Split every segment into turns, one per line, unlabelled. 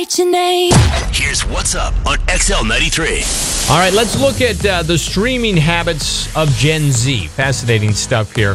write your name.
Here's what's up on XL93.
All right, let's look at the streaming habits of Gen Z. Fascinating stuff here.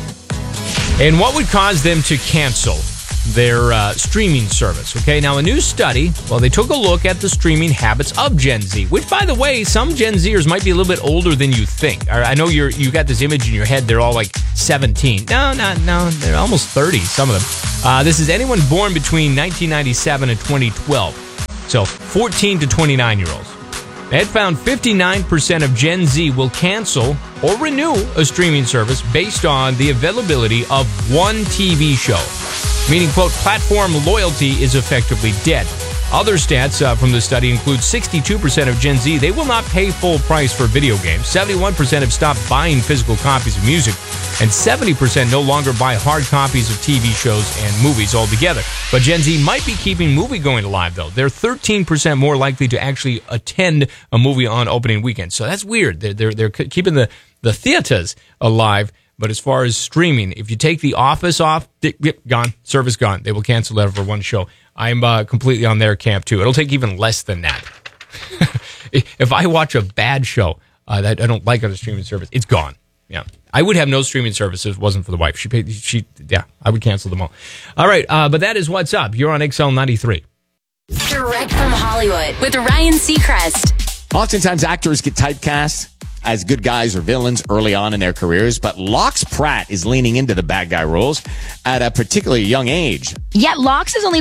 And what would cause them to cancel their streaming service? Okay, now a new study, they took a look at the streaming habits of Gen Z, which, by the way, some Gen Zers might be a little bit older than you think. I know you got this image in your head, they're all like 17. No, they're almost 30, some of them. This is anyone born between 1997 and 2012. So 14 to 29-year-olds. It found 59% of Gen Z will cancel or renew a streaming service based on the availability of one TV show. Meaning, quote, platform loyalty is effectively dead. Other stats from the study include 62% of Gen Z, they will not pay full price for video games. 71% have stopped buying physical copies of music. And 70% no longer buy hard copies of TV shows and movies altogether. But Gen Z might be keeping movie-going alive, though. They're 13% more likely to actually attend a movie on opening weekend. So that's weird. They're keeping the theaters alive. But as far as streaming, if you take The Office off, gone, service gone. They will cancel that for one show. I'm completely on their camp, too. It'll take even less than that. If I watch a bad show that I don't like on a streaming service, it's gone. Yeah, I would have no streaming service if it wasn't for the wife. I would cancel them all. All right, but that is what's up. You're on XL93.
Direct from Hollywood with Ryan Seacrest.
Oftentimes, actors get typecast as good guys or villains early on in their careers, but Lox Pratt is leaning into the bad guy roles at a particularly young age.
Yeah, Lox is only,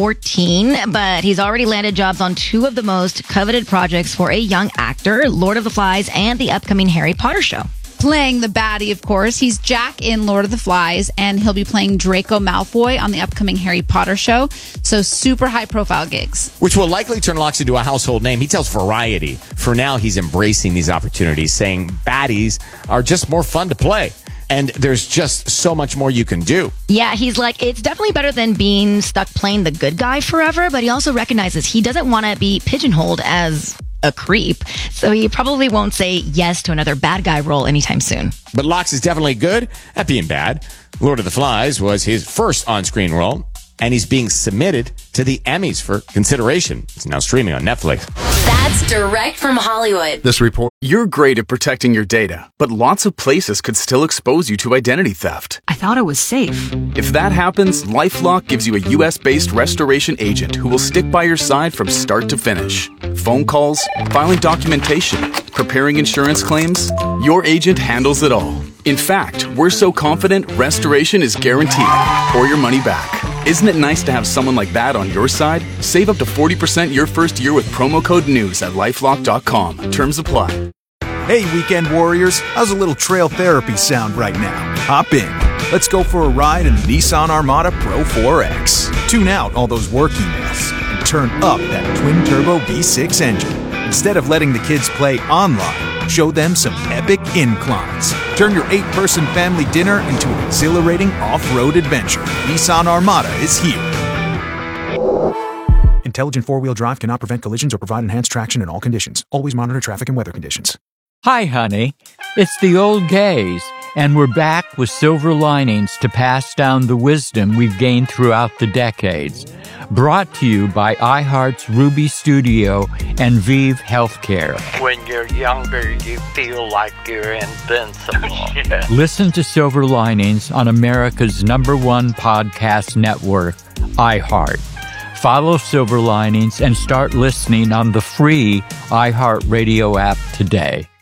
14, but he's already landed jobs on two of the most coveted projects for a young actor, Lord of the Flies and the upcoming Harry Potter show.
Playing the baddie, of course. He's Jack in Lord of the Flies, and he'll be playing Draco Malfoy on the upcoming Harry Potter show. So super high-profile gigs.
Which will likely turn Lox into a household name. He tells Variety, for now, he's embracing these opportunities, saying baddies are just more fun to play. And there's just so much more you can do.
Yeah, he's like, it's definitely better than being stuck playing the good guy forever, but he also recognizes he doesn't want to be pigeonholed as a creep, so he probably won't say yes to another bad guy role anytime soon.
But Lox is definitely good at being bad. Lord of the Flies was his first on-screen role, and he's being submitted to the Emmys for consideration. It's now streaming on Netflix.
That's direct from Hollywood.
This report. You're great at protecting your data, but lots of places could still expose you to identity theft.
I thought it was safe.
If that happens, LifeLock gives you a U.S.-based restoration agent who will stick by your side from start to finish. Phone calls, filing documentation, preparing insurance claims, your agent handles it all. In fact, we're so confident restoration is guaranteed or your money back. Isn't it nice to have someone like that on your side? Save up to 40% your first year with promo code NEWS at LifeLock.com. Terms apply.
Hey, weekend warriors, how's a little trail therapy sound right now? Hop in. Let's go for a ride in the Nissan Armada Pro 4X. Tune out all those work emails and turn up that twin-turbo V6 engine. Instead of letting the kids play online, show them some epic inclines. Turn your 8-person family dinner into an exhilarating off-road adventure. Nissan Armada is here. Intelligent four-wheel drive cannot prevent collisions or provide enhanced traction in all conditions. Always monitor traffic and weather conditions.
Hi, honey. It's the old gays, and we're back with silver linings to pass down the wisdom we've gained throughout the decades. Brought to you by iHeart's Ruby Studio and Vive Healthcare.
When you're younger, you feel like you're invincible. Yeah.
Listen to Silver Linings on America's #1 podcast network, iHeart. Follow Silver Linings and start listening on the free iHeartRadio app today.